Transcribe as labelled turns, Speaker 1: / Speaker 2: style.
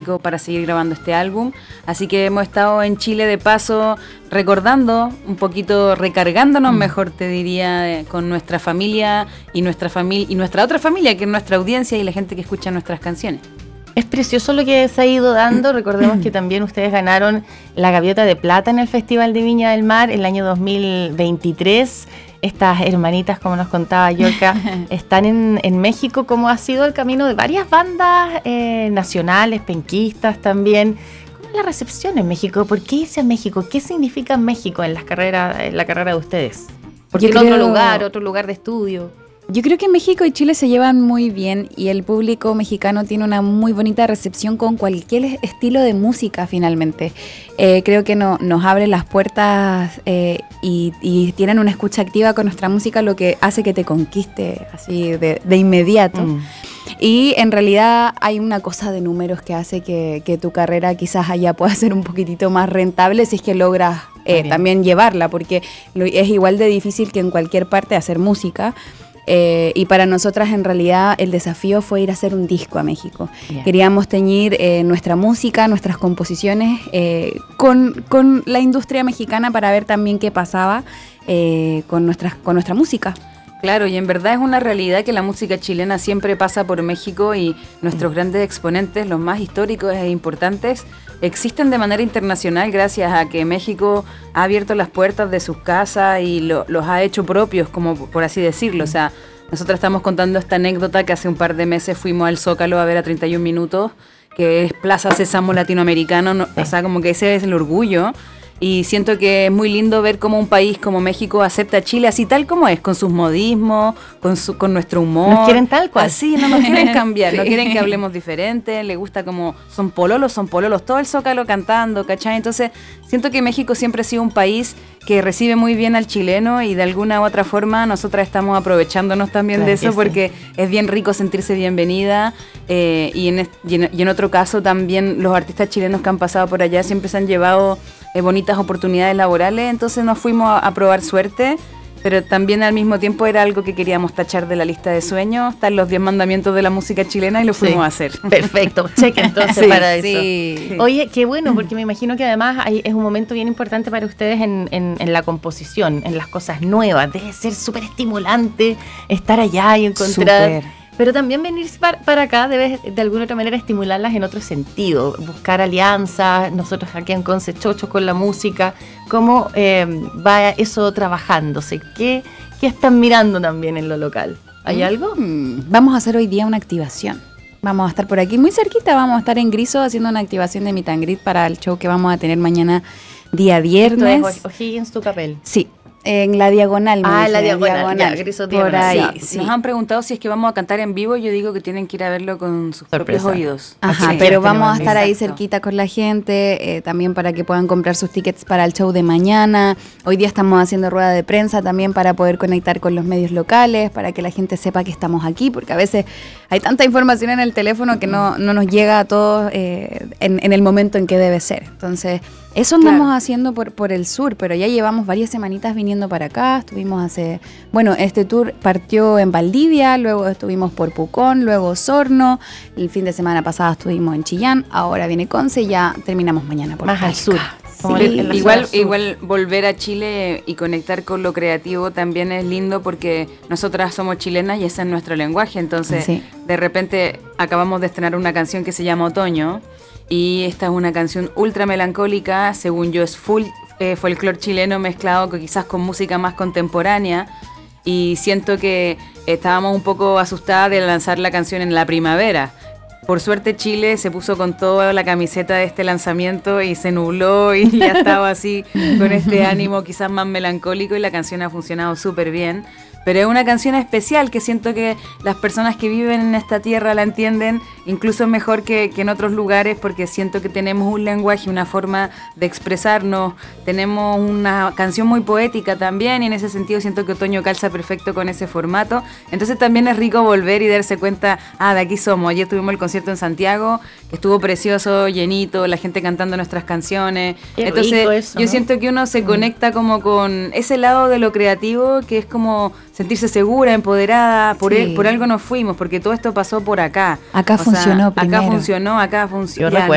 Speaker 1: México para seguir grabando este álbum. Así que hemos estado en Chile de paso, recordando un poquito, recargándonos, mejor te diría, con nuestra familia y nuestra otra familia, que es nuestra audiencia y la gente que escucha nuestras canciones.
Speaker 2: Es precioso lo que se ha ido dando. Recordemos que también ustedes ganaron la Gaviota de Plata en el Festival de Viña del Mar el año 2023. Estas hermanitas, como nos contaba Yorka, están en México. ¿Cómo ha sido el camino de varias bandas nacionales, penquistas también? ¿Cómo es la recepción en México? ¿Por qué irse a México? ¿Qué significa México en la carrera de ustedes? ¿Por qué en otro lugar de estudio?
Speaker 3: Yo creo que México y Chile se llevan muy bien y el público mexicano tiene una muy bonita recepción con cualquier estilo de música finalmente. Creo que nos abre las puertas y tienen una escucha activa con nuestra música, lo que hace que te conquiste así de inmediato. Y en realidad hay una cosa de números que hace que tu carrera quizás allá pueda ser un poquitito más rentable si es que logras también llevarla, porque es igual de difícil que en cualquier parte hacer música. Y para nosotras en realidad el desafío fue ir a hacer un disco a México. Yeah. Queríamos teñir nuestra música, nuestras composiciones con la industria mexicana para ver también qué pasaba con nuestra música.
Speaker 1: Claro, y en verdad es una realidad que la música chilena siempre pasa por México y nuestros grandes exponentes, los más históricos e importantes, existen de manera internacional gracias a que México ha abierto las puertas de sus casas y los ha hecho propios, como por así decirlo. O sea, nosotros estamos contando esta anécdota que hace un par de meses fuimos al Zócalo a ver a 31 Minutos, que es Plaza Sésamo latinoamericano, ¿no? O sea, como que ese es el orgullo. Y siento que es muy lindo ver cómo un país como México acepta a Chile así tal como es, con sus modismos, con nuestro humor.
Speaker 2: Nos quieren tal cual.
Speaker 1: Así, no nos quieren cambiar, no quieren que hablemos diferente, les gusta como son pololos, todo el Zócalo cantando, ¿cachai? Entonces, siento que México siempre ha sido un país que recibe muy bien al chileno y de alguna u otra forma nosotras estamos aprovechándonos también de eso porque es bien rico sentirse bienvenida y en otro caso también los artistas chilenos que han pasado por allá siempre se han llevado bonitas oportunidades laborales, entonces nos fuimos a probar suerte, pero también al mismo tiempo era algo que queríamos tachar de la lista de sueños. Están los 10 mandamientos de la música chilena y lo fuimos a hacer.
Speaker 2: Perfecto, cheque entonces para eso.
Speaker 3: Sí.
Speaker 2: Oye, qué bueno, porque me imagino que además es un momento bien importante para ustedes en la composición, en las cosas nuevas. Debe ser súper estimulante estar allá y encontrar... Super. Pero también venir para acá debe de alguna otra manera estimularlas en otro sentido, buscar alianzas, nosotros aquí en Conce Chocho con la música, ¿cómo va eso trabajándose? ¿Qué están mirando también en lo local? ¿Hay algo?
Speaker 3: Vamos a hacer hoy día una activación. Vamos a estar por aquí muy cerquita, vamos a estar en Griso haciendo una activación de Meet and Greet para el show que vamos a tener mañana día viernes.
Speaker 2: ¿Esto es O'Higgins Tucapel?
Speaker 3: Sí. En la diagonal.
Speaker 2: La diagonal. Ya, Griso
Speaker 1: por
Speaker 2: diagonal.
Speaker 1: ahí. Sí. Nos han preguntado si es que vamos a cantar en vivo. Yo digo que tienen que ir a verlo con sus propios oídos.
Speaker 3: Ajá, pero vamos a estar ahí cerquita con la gente, también para que puedan comprar sus tickets para el show de mañana. Hoy día estamos haciendo rueda de prensa también para poder conectar con los medios locales, para que la gente sepa que estamos aquí, porque a veces hay tanta información en el teléfono que no nos llega a todos en el momento en que debe ser. Entonces, eso andamos haciendo por el sur, pero ya llevamos varias semanitas viniendo para acá. Estuvimos este tour partió en Valdivia, luego estuvimos por Pucón, luego Osorno, el fin de semana pasado estuvimos en Chillán, ahora viene Conce y ya terminamos mañana por
Speaker 2: más al sur.
Speaker 1: Sí. Igual volver a Chile y conectar con lo creativo también es lindo porque nosotras somos chilenas y ese es nuestro lenguaje, entonces de repente acabamos de estrenar una canción que se llama Otoño. Y esta es una canción ultra melancólica, según yo es full folclore chileno mezclado quizás con música más contemporánea. Y siento que estábamos un poco asustadas de lanzar la canción en la primavera. Por suerte Chile se puso con toda la camiseta de este lanzamiento y se nubló y ya estaba así con este ánimo quizás más melancólico y la canción ha funcionado súper bien. Pero es una canción especial que siento que las personas que viven en esta tierra la entienden incluso mejor que en otros lugares porque siento que tenemos un lenguaje, una forma de expresarnos, tenemos una canción muy poética también y en ese sentido siento que Otoño calza perfecto con ese formato. Entonces también es rico volver y darse cuenta, de aquí somos. Ayer tuvimos el concierto en Santiago, que estuvo precioso, llenito, la gente cantando nuestras canciones.
Speaker 2: Qué
Speaker 1: entonces
Speaker 2: rico eso,
Speaker 1: yo
Speaker 2: ¿no?
Speaker 1: siento que uno se conecta como con ese lado de lo creativo que es como sentirse segura, empoderada, por algo nos fuimos, porque todo esto pasó por acá.
Speaker 3: Acá funcionó primero.
Speaker 1: Acá funcionó.
Speaker 2: Yo